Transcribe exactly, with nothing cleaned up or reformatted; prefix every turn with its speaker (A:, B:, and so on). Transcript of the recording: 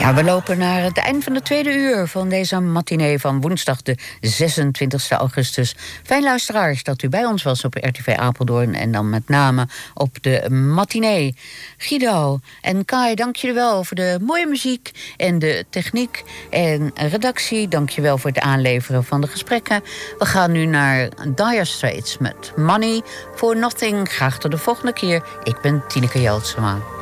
A: Ja, we lopen naar het eind van de tweede uur van deze matinee van woensdag de zesentwintigste augustus. Fijn luisteraars dat u bij ons was op R T V Apeldoorn en dan met name op de matinee. Guido en Kai, dank jullie wel voor de mooie muziek en de techniek en redactie. Dank je wel voor het aanleveren van de gesprekken. We gaan nu naar Dire Straits met Money for Nothing. Graag tot de volgende keer. Ik ben Tineke Jeltsema.